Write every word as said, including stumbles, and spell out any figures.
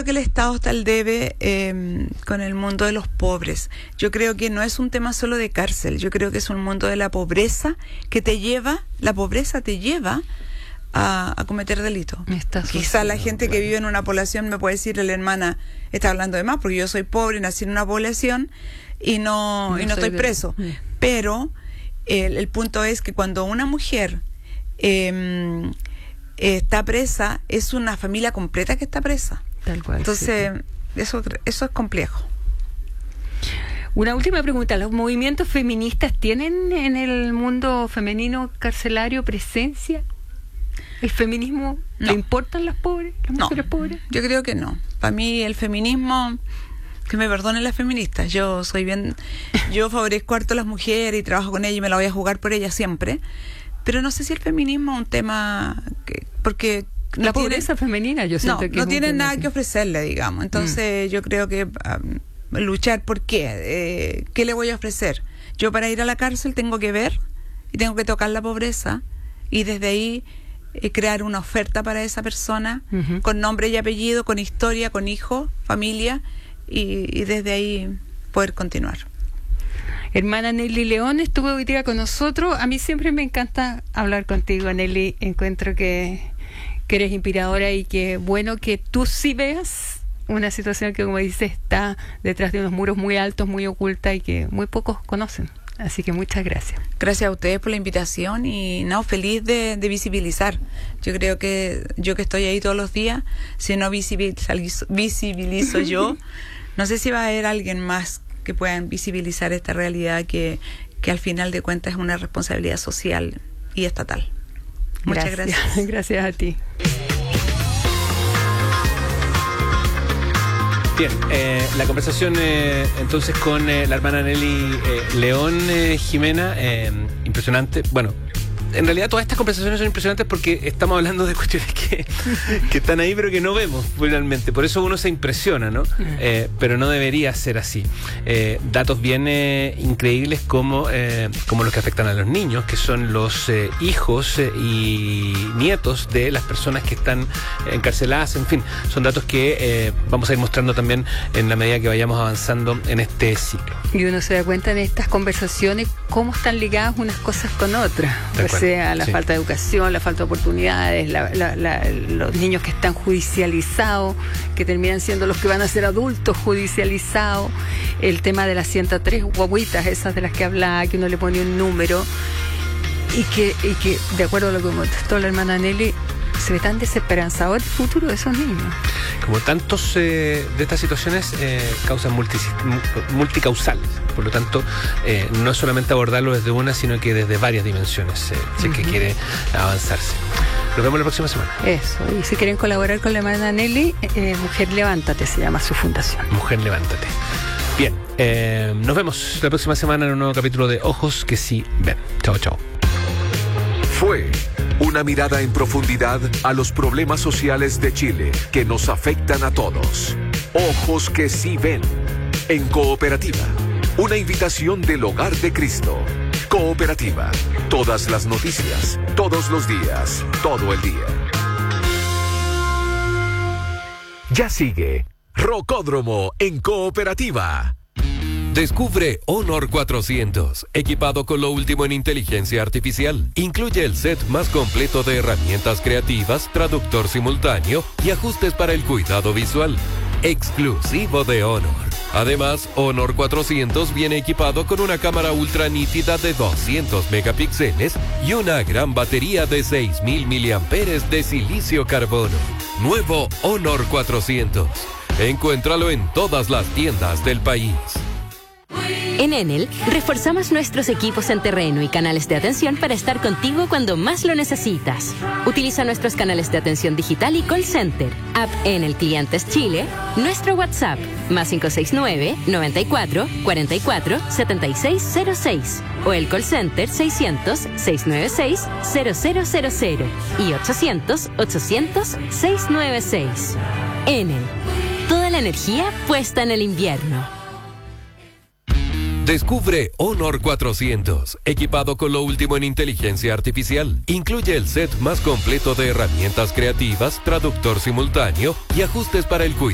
que el Estado está al debe eh, con el mundo de los pobres. Yo creo que no es un tema solo de cárcel, yo creo que es un mundo de la pobreza que te lleva, la pobreza te lleva a, a cometer delitos. Quizá la gente que vive en una población me puede decir, la hermana está hablando de más, porque yo soy pobre, nací en una población y no, no y no estoy preso. De... Pero el, el punto es que cuando una mujer eh, está presa, es una familia completa que está presa. Tal cual. Entonces, sí. eso, eso es complejo. Una última pregunta. ¿Los movimientos feministas tienen en el mundo femenino carcelario presencia? ¿El feminismo no. le importan las pobres, las no, mujeres pobres? Yo creo que no. Para mí el feminismo, que me perdonen las feministas, yo soy bien, yo favorezco harto a las mujeres y trabajo con ellas y me la voy a jugar por ellas siempre, pero no sé si el feminismo es un tema que, porque no la pobreza tiene, femenina, yo siento no, que no tienen nada que ofrecerle, digamos. Entonces, mm. yo creo que um, luchar, ¿por qué? Eh, ¿Qué le voy a ofrecer? Yo para ir a la cárcel tengo que ver y tengo que tocar la pobreza y desde ahí eh, crear una oferta para esa persona uh-huh. con nombre y apellido, con historia, con hijo, familia y, y desde ahí poder continuar. Hermana Nelly León estuvo hoy día con nosotros. A mí siempre me encanta hablar contigo, Nelly. Encuentro que que eres inspiradora y que bueno que tú sí veas una situación que, como dices, está detrás de unos muros muy altos, muy oculta y que muy pocos conocen. Así que muchas gracias. Gracias a ustedes por la invitación y no, feliz de, de visibilizar. Yo creo que yo que estoy ahí todos los días, si no visibilizo, visibilizo yo, no sé si va a haber alguien más que pueda visibilizar esta realidad que, que al final de cuentas es una responsabilidad social y estatal. Muchas gracias. Gracias, gracias a ti. Bien, eh, la conversación eh, entonces con eh, la hermana Nelly eh, León, eh, Jimena, eh, impresionante. Bueno, en realidad todas estas conversaciones son impresionantes porque estamos hablando de cuestiones que, que están ahí pero que no vemos finalmente. Por eso uno se impresiona, ¿no? Eh, pero no debería ser así. Eh, datos bien eh, increíbles como, eh, como los que afectan a los niños, que son los eh, hijos eh, y nietos de las personas que están encarceladas. En fin, son datos que eh, vamos a ir mostrando también en la medida que vayamos avanzando en este ciclo. Y uno se da cuenta en estas conversaciones cómo están ligadas unas cosas con otras. O sea, la sí. falta de educación, la falta de oportunidades, la, la, la, los niños que están judicializados, que terminan siendo los que van a ser adultos judicializados, el tema de las ciento tres guaguitas, esas de las que hablaba, que uno le pone un número, y que, y que de acuerdo a lo que contestó la hermana Nelly, se ve tan desesperanzador el futuro de esos niños. Como tantos eh, de estas situaciones, eh, causas multi, multicausales. Por lo tanto, eh, no es solamente abordarlo desde una, sino que desde varias dimensiones, eh, si uh-huh. es que quiere avanzarse. Nos vemos la próxima semana. Eso, y si quieren colaborar con la hermana Nelly, eh, Mujer Levántate se llama su fundación. Mujer Levántate. Bien, eh, nos vemos la próxima semana en un nuevo capítulo de Ojos que sí ven. Chao, chao. Fue una mirada en profundidad a los problemas sociales de Chile que nos afectan a todos. Ojos que sí ven. En Cooperativa. Una invitación del Hogar de Cristo. Cooperativa. Todas las noticias, todos los días, todo el día. Ya sigue Rocódromo en Cooperativa. Descubre Honor cuatrocientos, equipado con lo último en inteligencia artificial. Incluye el set más completo de herramientas creativas, traductor simultáneo y ajustes para el cuidado visual. Exclusivo de Honor. Además, Honor cuatrocientos viene equipado con una cámara ultra nítida de doscientos megapíxeles y una gran batería de seis mil miliamperios de silicio carbono. Nuevo Honor cuatrocientos. Encuéntralo en todas las tiendas del país. En Enel, reforzamos nuestros equipos en terreno y canales de atención para estar contigo cuando más lo necesitas. Utiliza nuestros canales de atención digital y call center, app Enel Clientes Chile, nuestro WhatsApp, más cinco seis nueve, noventa y cuatro, cuarenta y cuatro, setenta y seis cero seis, o el call center seiscientos, seiscientos noventa y seis, cero cero cero cero y ochocientos, ochocientos, seiscientos noventa y seis. Enel, toda la energía puesta en el invierno. Descubre Honor cuatrocientos, equipado con lo último en inteligencia artificial. Incluye el set más completo de herramientas creativas, traductor simultáneo y ajustes para el cuidado